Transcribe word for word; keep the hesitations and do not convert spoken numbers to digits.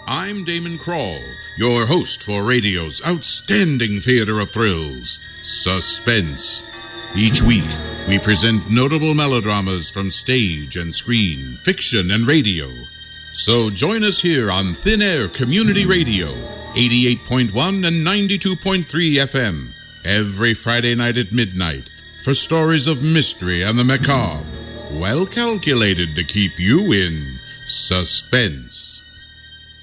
I'm Damon Krall, your host for radio's outstanding theater of thrills, Suspense. Each week, we present notable melodramas from stage and screen, fiction and radio. So join us here on Thin Air Community Radio, eighty-eight point one and ninety-two point three F M, every Friday night at midnight, for stories of mystery and the macabre, well calculated to keep you in suspense.